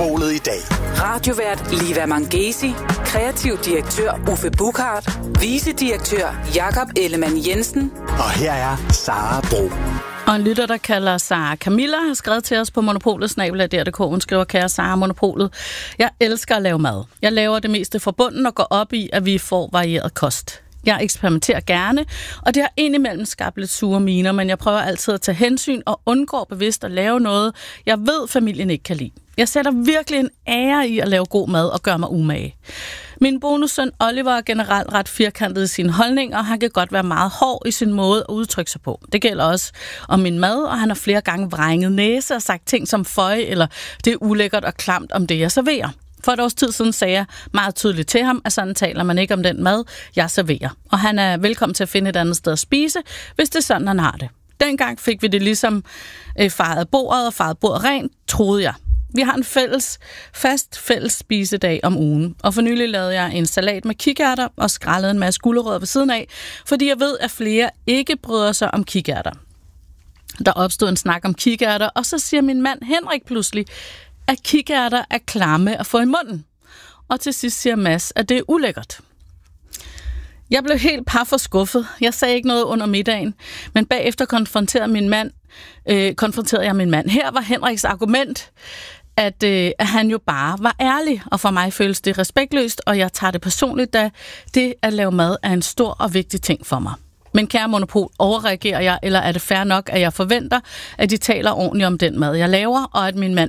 Monopolet i dag. Radiovært Liva Mangesi, kreativ direktør Uffe Buchard, vicedirektør Jakob Ellemann Jensen. Og her er Sara Bro. Og en lytter, der kalder sig Camilla, har skrevet til os på monopolet@dr.dk. Hun skriver: kære Sara, Monopolet. Jeg elsker at lave mad. Jeg laver det meste fra bunden og går op i, at vi får varieret kost. Jeg eksperimenterer gerne, og det har indimellem skabt lidt sure miner, men jeg prøver altid at tage hensyn og undgår bevidst at lave noget, jeg ved, familien ikke kan lide. Jeg sætter virkelig en ære i at lave god mad og gøre mig umage. Min bonussøn Oliver er generelt ret firkantet i sine holdninger, og han kan godt være meget hård i sin måde at udtrykke sig på. Det gælder også om min mad, og han har flere gange vrænget næse og sagt ting som føj, eller det er ulækkert og klamt om det, jeg serverer. For et års tid siden sagde jeg meget tydeligt til ham, at sådan taler man ikke om den mad, jeg serverer. Og han er velkommen til at finde et andet sted at spise, hvis det er sådan, han har det. Dengang fik vi det ligesom faret bordet rent, troede jeg. Vi har en fælles spisedag om ugen, og for nylig lavede jeg en salat med kikærter og skrællede en masse gulerødder ved siden af, fordi jeg ved, at flere ikke bryder sig om kikærter. Der opstod en snak om kikærter, og så siger min mand Henrik pludselig, at kikærter er klamme at få i munden. Og til sidst siger Mads, at det er ulækkert. Jeg blev helt for skuffet. Jeg sagde ikke noget under middagen, men bagefter konfronterede jeg min mand. Her var Henriks argument, at han jo bare var ærlig, og for mig føles det respektløst, og jeg tager det personligt, da det at lave mad er en stor og vigtig ting for mig. Men kære Monopol, overreagerer jeg, eller er det fair nok, at jeg forventer, at de taler ordentligt om den mad, jeg laver, og at min mand